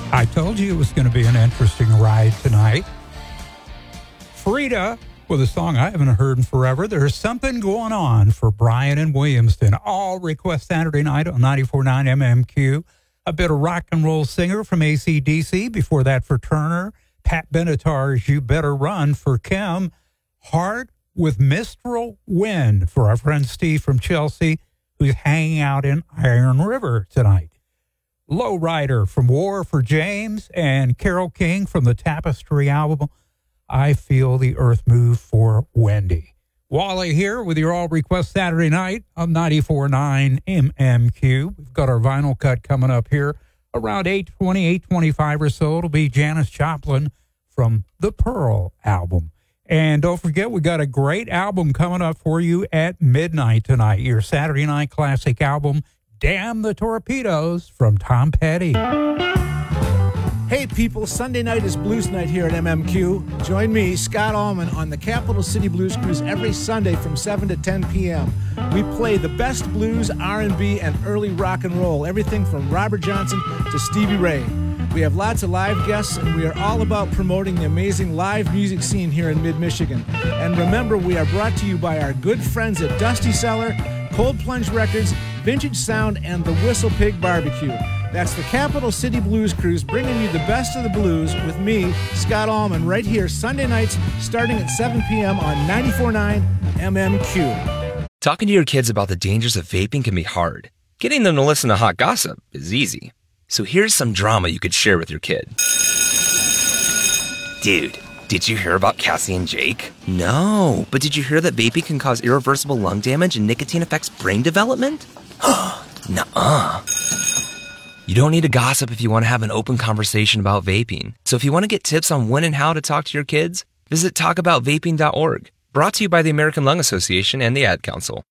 I told you it was going to be an interesting ride tonight. Frida with a song I haven't heard in forever. There's something going on for Brian and Williamston. All request Saturday night on 94.9 MMQ. A bit of rock and roll singer from AC/DC. Before that for Turner. Pat Benatar's You Better Run for Kim. Heart with Mistral Wind for our friend Steve from Chelsea, who's hanging out in Iron River tonight. Lowrider from War for James, and Carole King from the Tapestry album, I Feel the Earth Move for Wendy. Wally here with your All Request Saturday night on 94.9 MMQ. We've got our vinyl cut coming up here around 8:20, 8:25 or so. It'll be Janis Joplin from the Pearl album. And don't forget, we got a great album coming up for you at midnight tonight. Your Saturday night classic album, Damn the Torpedoes from Tom Petty. Hey people, Sunday night is Blues Night here at MMQ. Join me, Scott Allman, on the Capital City Blues Cruise every Sunday from 7 to 10 p.m. We play the best blues, R&B, and early rock and roll, everything from Robert Johnson to Stevie Ray. We have lots of live guests, and we are all about promoting the amazing live music scene here in mid-Michigan. And remember, we are brought to you by our good friends at Dusty Cellar, Cold Plunge Records, Vintage Sound, and the Whistle Pig Barbecue. That's the Capital City Blues Cruise, bringing you the best of the blues with me, Scott Allman, right here Sunday nights starting at 7 p.m. on 94.9 MMQ. Talking to your kids about the dangers of vaping can be hard. Getting them to listen to hot gossip is easy. So here's some drama you could share with your kid. Dude, did you hear about Cassie and Jake? No, but did you hear that vaping can cause irreversible lung damage and nicotine affects brain development? Nuh-uh. You don't need to gossip if you want to have an open conversation about vaping. So if you want to get tips on when and how to talk to your kids, visit talkaboutvaping.org. Brought to you by the American Lung Association and the Ad Council.